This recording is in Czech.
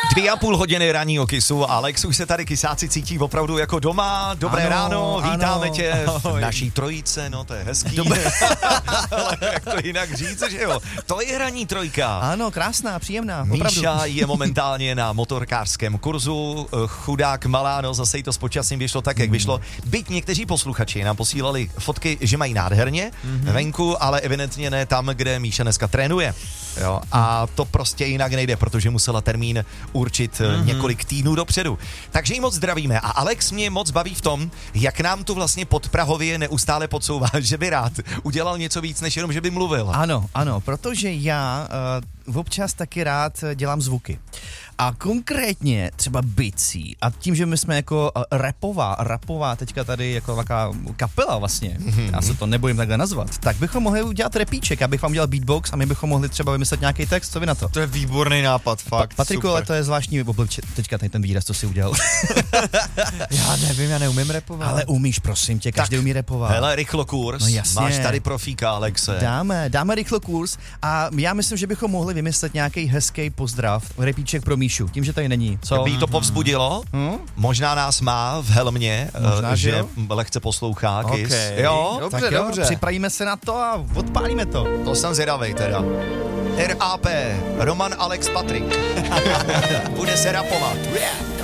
2,5 hodiny ranního kysu. Alex už se tady kysáci cítí opravdu jako doma. Dobré ráno, vítáme tě v naší trojice, no to je hezký. Ale jak to jinak říct, že jo? To je hraní trojka. Ano, krásná, příjemná, opravdu. Míša je momentálně na motorkářském kurzu, chudák malá, no zase jí to s počasím vyšlo tak, jak vyšlo. Byť někteří posluchači nám posílali fotky, že mají nádherně venku, ale evidentně ne tam, kde Míša dneska trénuje. Jo, a to prostě jinak nejde, protože musela termín určit několik týdnů dopředu. Takže jí moc zdravíme a Alex mě moc baví v tom, jak nám tu vlastně podprahově neustále podsouvá, že by rád udělal něco víc, než jenom, že by mluvil. Ano, protože já občas taky rád dělám zvuky. A konkrétně třeba bicí a tím, že my jsme jako rapová teďka tady jako taková kapela vlastně, já se to nebojím takhle nazvat, tak bychom mohli udělat repíček, abych vám dělal beatbox a my bychom mohli třeba vymyslet nějaký text, co vy na to? To je výborný nápad, fakt, Patriku, super. ale to je zvláštní teďka tady ten výraz, co si udělal. Já nevím, já neumím rapovat. Ale umíš, prosím tě, každý umí rapovat. Hele, rychlokurs, No jasně. máš tady profíka, Alexe. Dáme rychlokurs a já myslím, že bychom mohli vymyslet nějaký hezký pozdrav, repíček pro Míšu, tím, že tady není. Co? By jí to povzbudilo? Možná nás má v helmě, Možná, že že lehce poslouchá Kiss. Okay. Jo? Dobře, tak jo, dobře. připravíme se na to a odpálíme to. To jsem zvědavej teda. RAP, Roman Alex Patrik. Bude se rapovat.